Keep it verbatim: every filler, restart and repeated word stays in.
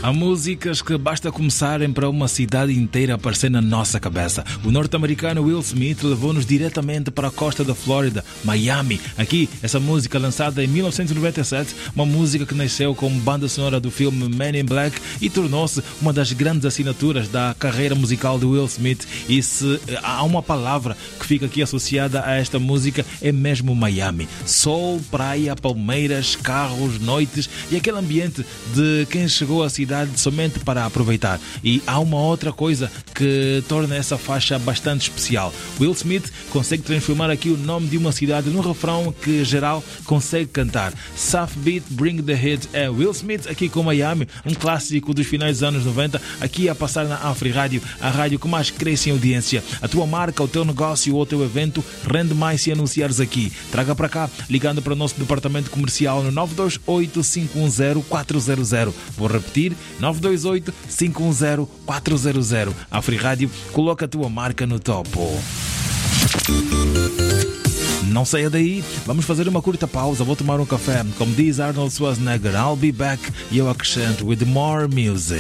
Há músicas que basta começarem para uma cidade inteira aparecer na nossa cabeça. O norte-americano Will Smith levou-nos diretamente para a costa da Flórida, Miami. Aqui, essa música lançada em mil novecentos e noventa e sete, uma música que nasceu como banda sonora do filme Men in Black e tornou-se uma das grandes assinaturas da carreira musical de Will Smith. E se há uma palavra que fica aqui associada a esta música, é mesmo Miami. Sol, praia, palmeiras, carros, noites e aquele ambiente de quem chegou à cidade somente para aproveitar. E há uma outra coisa que torna essa faixa bastante especial. Will Smith consegue transformar aqui o nome de uma cidade num refrão que geral consegue cantar. South Beat, Bring the Hit. É Will Smith aqui com Miami, um clássico dos finais dos anos noventa, aqui a passar na Afri Rádio, a rádio que mais cresce em audiência. A tua marca, o teu negócio ou o teu evento rende mais se anunciares aqui. Traga para cá, ligando para o nosso departamento comercial no nove dois oito, cinco um zero, quatro zero zero. Vou repetir, nove dois oito, cinco um zero, quatro zero zero. A Free Rádio coloca a tua marca no topo. Não saia daí, vamos fazer uma curta pausa, vou tomar um café. Como diz Arnold Schwarzenegger, I'll be back, e eu acrescento with more music.